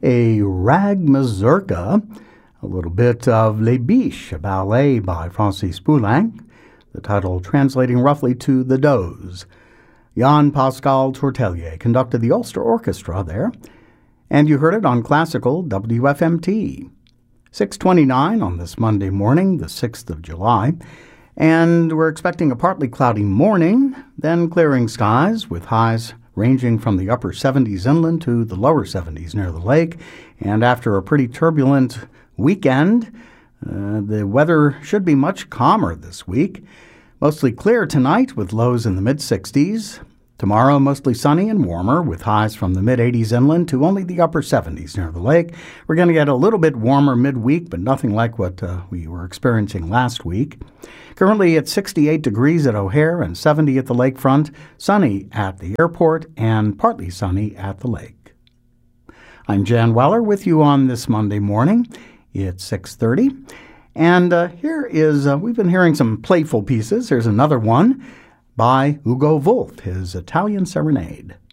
a rag mazurka, a little bit of Les Biches, a ballet by Francis Poulenc, the title translating roughly to The Doze. Jean-Pascal Tourtellier conducted the Ulster Orchestra there, and you heard it on classical WFMT. 6:29 on this Monday morning, the 6th of July, and we're expecting a partly cloudy morning, then clearing skies with highs ranging from the upper 70s inland to the lower 70s near the lake. And after a pretty turbulent weekend, the weather should be much calmer this week. Mostly clear tonight with lows in the mid-60s. Tomorrow, mostly sunny and warmer with highs from the mid-80s inland to only the upper 70s near the lake. We're going to get a little bit warmer midweek, but nothing like what we were experiencing last week. Currently at 68 degrees at O'Hare and 70 at the lakefront, sunny at the airport and partly sunny at the lake. I'm Jan Weller with you on this Monday morning. It's 6:30, and here is, we've been hearing some playful pieces. Here's another one by Ugo Wolf, his Italian Serenade.